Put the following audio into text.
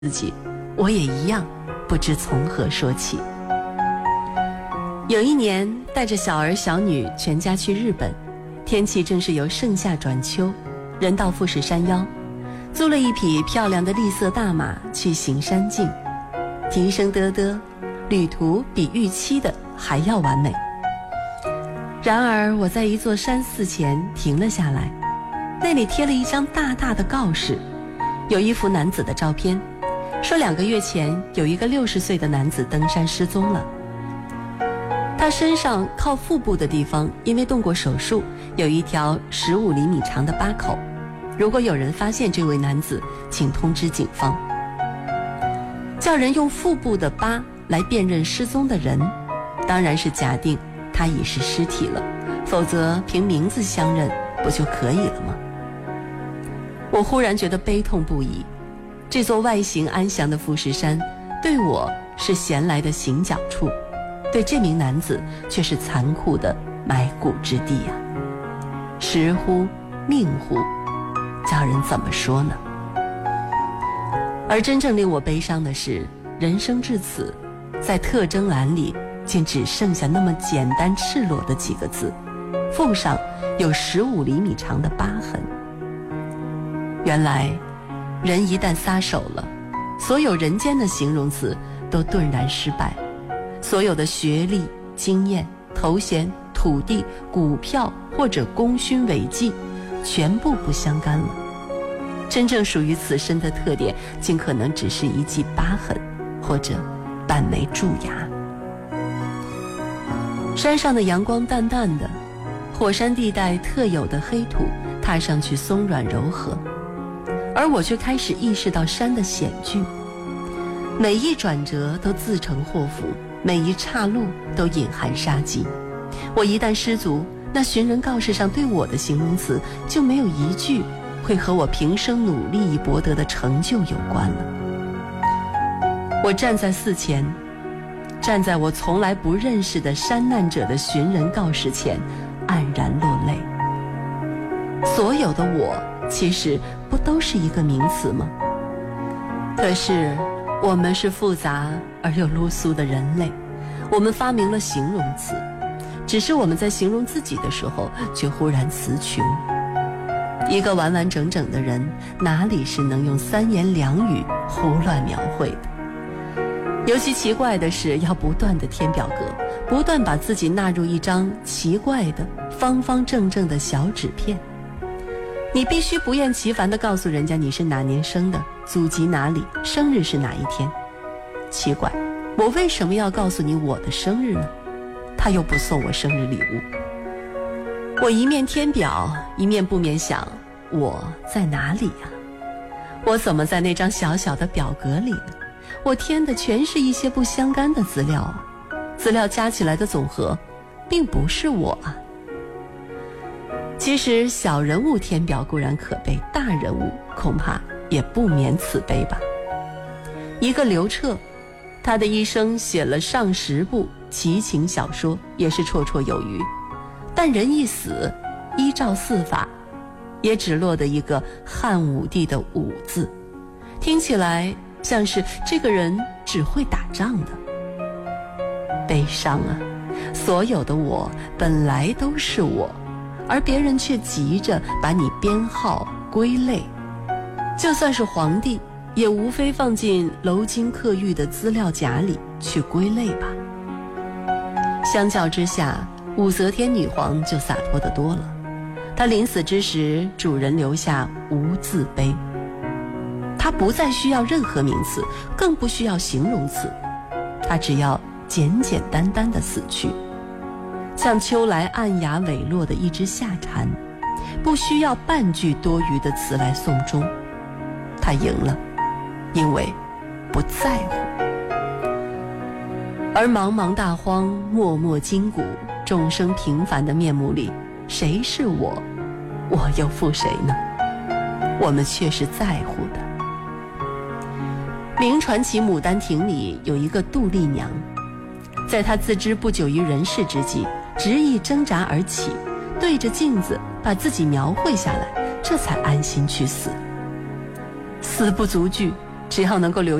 自己，我也一样不知从何说起。有一年带着小儿小女全家去日本，天气正是由盛夏转秋，人到富士山腰，租了一匹漂亮的栗色大马去行山径，蹄声嘚嘚，旅途比预期的还要完美。然而我在一座山寺前停了下来，那里贴了一张大大的告示，有一幅男子的照片，说2个月前有一个60岁的男子登山失踪了。他身上靠腹部的地方因为动过手术，有一条15厘米长的疤口，如果有人发现这位男子，请通知警方。叫人用腹部的疤来辨认失踪的人，当然是假定他已是尸体了，否则凭名字相认不就可以了吗？我忽然觉得悲痛不已，这座外形安详的富士山对我是闲来的行脚处，对这名男子却是残酷的埋骨之地啊！时乎命乎，叫人怎么说呢？而真正令我悲伤的是，人生至此，在特征栏里竟只剩下那么简单赤裸的几个字，腹上有15厘米长的疤痕。原来人一旦撒手了，所有人间的形容词都顿然失败，所有的学历、经验、头衔、土地、股票或者功勋伟绩，全部不相干了。真正属于此身的特点，尽可能只是一记疤痕，或者半枚蛀牙。山上的阳光淡淡的，火山地带特有的黑土踏上去松软柔和，而我却开始意识到山的险峻，每一转折都自成祸福，每一岔路都隐含杀机。我一旦失足，那寻人告示上对我的形容词就没有一句会和我平生努力以博得的成就有关了。我站在寺前，站在我从来不认识的山难者的寻人告示前，黯然落泪。所有的我其实不都是一个名词吗？可是我们是复杂而又噜苏的人类，我们发明了形容词，只是我们在形容自己的时候却忽然词穷。一个完完整整的人，哪里是能用3言2语胡乱描绘的？尤其奇怪的是，要不断地填表格，不断把自己纳入一张奇怪的方方正正的小纸片。你必须不厌其烦地告诉人家你是哪年生的，祖籍哪里，生日是哪一天。奇怪，我为什么要告诉你我的生日呢？他又不送我生日礼物。我一面填表，一面不免想，我在哪里呀？我怎么在那张小小的表格里呢？我填的全是一些不相干的资料啊，资料加起来的总和并不是我啊。其实小人物填表固然可悲，大人物恐怕也不免此悲吧。一个刘彻，他的一生写了上10部奇情小说，也是绰绰有余，但人一死，依照4法，也只落得一个汉武帝的武字，听起来像是这个人只会打仗的。悲伤啊，所有的我本来都是我，而别人却急着把你编号归类。就算是皇帝，也无非放进楼金刻玉的资料夹里去归类吧。相较之下，武则天女皇就洒脱得多了。她临死之时，主人留下无字碑，她不再需要任何名词，更不需要形容词，她只要简简单单的死去，像秋来暗哑萎落的一只夏蝉，不需要半句多余的词来送终。她赢了，因为不在乎。而茫茫大荒，默默筋骨，众生平凡的面目里，谁是我，我又负谁呢？我们却是在乎的。明传奇《牡丹亭》里有一个杜丽娘，在她自知不久于人世之际，执意挣扎而起，对着镜子把自己描绘下来，这才安心去死。死不足惧， 只要能够留